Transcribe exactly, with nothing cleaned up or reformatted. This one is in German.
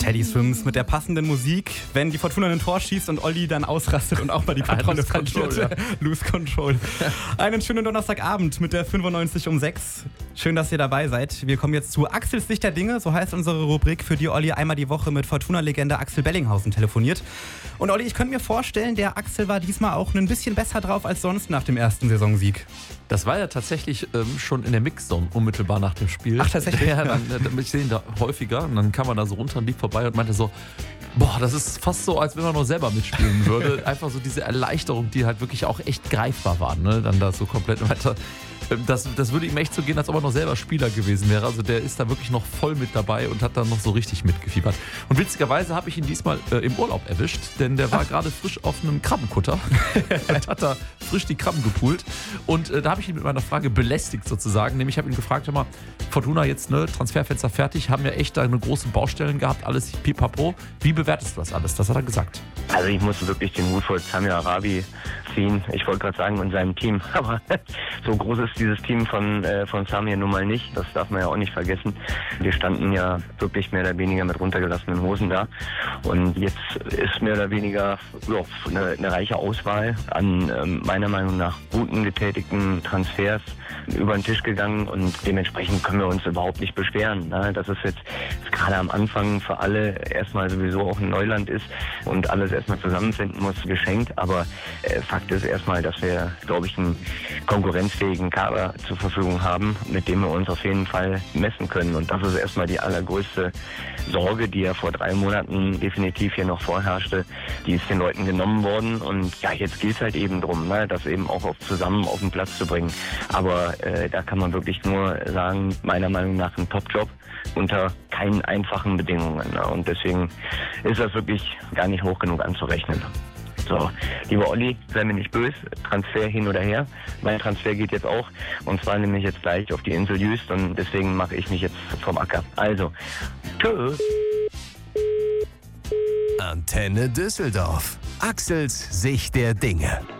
Teddy Swims mit der passenden Musik, wenn die Fortuna ein Tor schießt und Olli dann ausrastet und auch mal die Kontrolle verliert. Ja. Lose Control. Einen schönen Donnerstagabend mit der fünfundneunzig um sechs. Schön, dass ihr dabei seid. Wir kommen jetzt zu Axels Sicht der Dinge, so heißt unsere Rubrik, für die Olli einmal die Woche mit Fortuna-Legende Axel Bellinghausen telefoniert. Und Olli, ich könnte mir vorstellen, der Axel war diesmal auch ein bisschen besser drauf als sonst nach dem ersten Saisonsieg. Das war ja tatsächlich ähm, schon in der Mixzone unmittelbar nach dem Spiel. Ach, tatsächlich? Ja, dann, dann, ich sehe ihn da häufiger und dann kam er da so runter und lief vorbei und meinte so, boah, das ist fast so, als wenn man nur selber mitspielen würde. Einfach so diese Erleichterung, die halt wirklich auch echt greifbar war, ne? Dann da so komplett weiter. Das, das würde ihm echt so gehen, als ob er noch selber Spieler gewesen wäre. Also der ist da wirklich noch voll mit dabei und hat da noch so richtig mitgefiebert. Und witzigerweise habe ich ihn diesmal äh, im Urlaub erwischt, denn der war gerade frisch auf einem Krabbenkutter und hat da frisch die Krabben gepult. Und äh, da habe ich ihn mit meiner Frage belästigt sozusagen. Nämlich habe ich ihn gefragt, hör mal, Fortuna jetzt, ne, Transferfenster fertig, haben ja echt da eine große Baustellen gehabt, alles pipapo. Wie bewertest du das alles? Das hat er gesagt. Also ich musste wirklich den Hut vor Samir Arabi ziehen. Ich wollte gerade sagen, und seinem Team. Aber so groß ist dieses Team von, äh, von Samir nun mal nicht. Das darf man ja auch nicht vergessen. Wir standen ja wirklich mehr oder weniger mit runtergelassenen Hosen da. Und jetzt ist mehr oder weniger ja, eine, eine reiche Auswahl an ähm, meiner Meinung nach guten getätigten Transfers über den Tisch gegangen. Und dementsprechend können wir uns überhaupt nicht beschweren. Ne? Das ist jetzt gerade am Anfang für alle erstmal sowieso auch ein Neuland ist und alles erstmal zusammenfinden muss, geschenkt. Aber äh, Fakt ist erstmal, dass wir, glaube ich, einen konkurrenzfähigen Kader zur Verfügung haben, mit dem wir uns auf jeden Fall messen können. Und das ist erstmal die allergrößte Sorge, die ja vor drei Monaten definitiv hier noch vorherrschte. Die ist den Leuten genommen worden. Und ja, jetzt gilt es halt eben drum, ne, das eben auch auf, zusammen auf den Platz zu bringen. Aber äh, da kann man wirklich nur sagen, meiner Meinung nach ein Top-Job unter keinen einfachen Bedingungen. Ne? Und deswegen ist das wirklich gar nicht hoch genug anzurechnen. So, lieber Olli, sei mir nicht böse, Transfer hin oder her. Mein Transfer geht jetzt auch, und zwar nämlich jetzt gleich auf die Insel Jüst, und deswegen mache ich mich jetzt vom Acker. Also, tschüss. Antenne Düsseldorf. Axels Sicht der Dinge.